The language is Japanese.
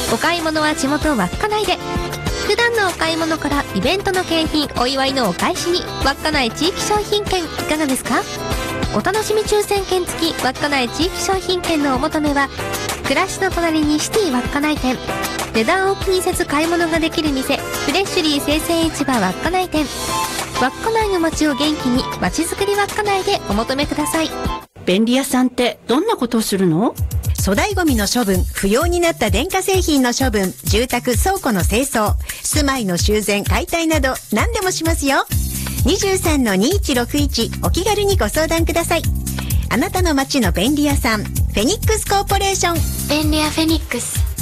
お買い物は地元稚内で。普段のお買い物からイベントの景品、お祝いのお返しに稚内地域商品券いかがですか？お楽しみ抽選券付き稚内地域商品券のお求めは、暮らしの隣にシティ稚内店、値段を気にせず買い物ができる店、フレッシュリー生鮮市場稚内店。稚内の街を元気に、街づくり稚内でお求めください。 便利屋さんってどんなことをするの？ 粗大ゴミの処分、不要になった電化製品の処分、住宅倉庫の清掃、住まいの修繕解体など何でもしますよ。23-2161 お気軽にご相談ください。あなたの街の便利屋さん、フェニックスコーポレーション。 便利屋フェニックス。